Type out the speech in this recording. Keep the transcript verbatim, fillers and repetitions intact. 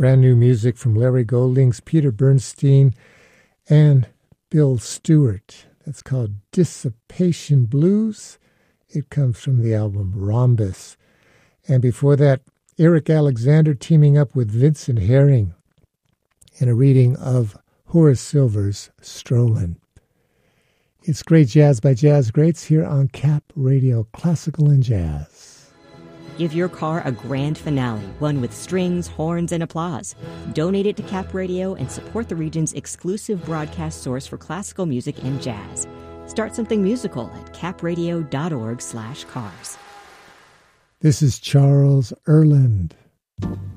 brand new music from Larry Goldings, Peter Bernstein, and Bill Stewart. That's called Dissipation Blues. It comes from the album Rhombus. And before that, Eric Alexander teaming up with Vincent Herring in a reading of Horace Silver's Strollin'. It's Great Jazz by Jazz Greats here on Cap Radio Classical and Jazz. Give your car a grand finale, one with strings, horns, and applause. Donate it to Cap Radio and support the region's exclusive broadcast source for classical music and jazz. Start something musical at capradio.org slash cars. This is Charles Erland.